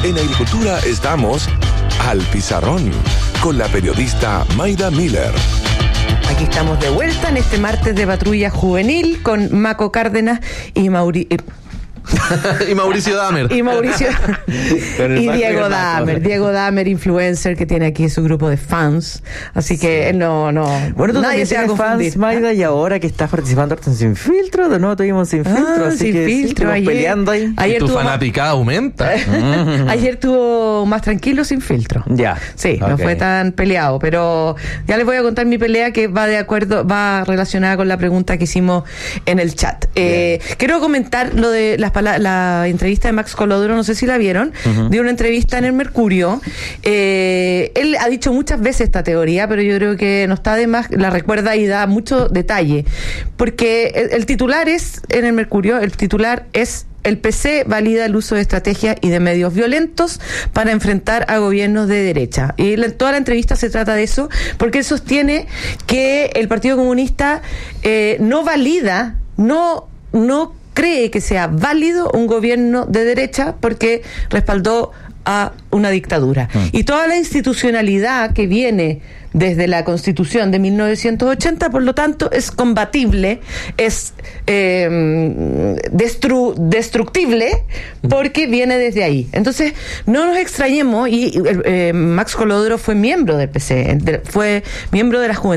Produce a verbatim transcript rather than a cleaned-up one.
En Agricultura estamos al pizarrón con la periodista Mayda Miller. Aquí estamos de vuelta en este martes de patrulla juvenil con Maco Cárdenas y Mauricio... y Mauricio Damer. Y Mauricio y Diego Damer, Diego Damer, influencer que tiene aquí su grupo de fans. Así que él no, no. Bueno, tú nadie también se va a tienes confundir. fans, Mayda, y ahora que estás participando en Sin Filtro, de nuevo tuvimos Sin Filtro, Ah, así Sin que sí, Filtro, estuvimos ayer- peleando ahí. ayer tu tuvo más- fanaticada aumenta. Ayer tuvo más tranquilo Sin Filtro. Ya. Sí, no Ok. fue tan peleado, pero ya les voy a contar mi pelea que va de acuerdo, va relacionada con la pregunta que hicimos en el chat. Eh, quiero comentar lo de las pala- la entrevista de Max Coloduro, no sé si la vieron, uh-huh. dio una entrevista en el Mercurio. Eh, él ha dicho muchas veces esta teoría, pero yo creo que no está de más, la recuerda y da mucho detalle, porque el, el titular es, en el Mercurio, el titular es: el P C valida el uso de estrategias y de medios violentos para enfrentar a gobiernos de derecha. Y la, toda la entrevista se trata de eso, porque él sostiene que el Partido Comunista eh, no valida, no, no cree que sea válido un gobierno de derecha porque respaldó a una dictadura. Mm. Y toda la institucionalidad que viene desde la Constitución de mil novecientos ochenta, por lo tanto, es combatible, es eh, destru- destructible, porque viene desde ahí. Entonces, no nos extrañemos, y eh, Max Coloduro fue miembro del P C, fue miembro de la Juventud